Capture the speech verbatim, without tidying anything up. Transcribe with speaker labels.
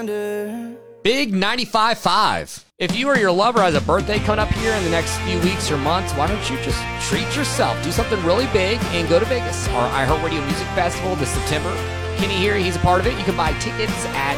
Speaker 1: wonder.
Speaker 2: Big ninety-five point five. If you or your lover has a birthday coming up here in the next few weeks or months, why don't you just treat yourself? Do something really big and go to Vegas. Our iHeartRadio Music Festival this September. Kenny here, he's a part of it. You can buy tickets at